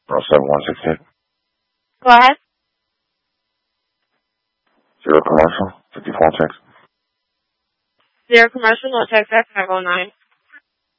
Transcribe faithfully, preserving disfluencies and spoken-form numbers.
oh seven one six eight. Go ahead. Zero commercial, fifty-four text. Zero commercial, no text at five oh nine.